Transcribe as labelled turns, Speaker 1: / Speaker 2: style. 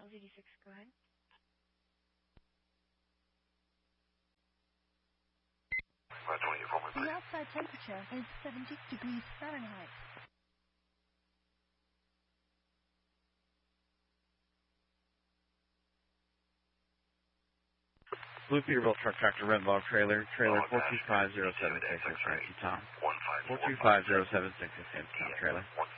Speaker 1: LZD6, go ahead.
Speaker 2: The outside temperature is 70 degrees Fahrenheit.
Speaker 3: Blue Peterbilt truck tractor red log trailer 4250766 Tom. 4250766 Tom trailer.